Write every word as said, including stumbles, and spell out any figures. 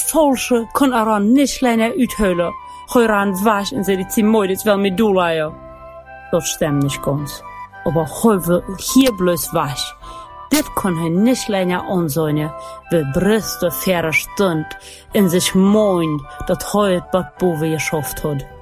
solche kan er dan niet längre uithullen. Gooi eraan was en zei dit is mooi, dit is wel mijn doel, joh. Dat stemt niet ganz. Aber gooi we hier bloos was. Dit kan hij niet längre aanzien. We brüsten verre stund en zich meent dat hij het wat boven geschaft had.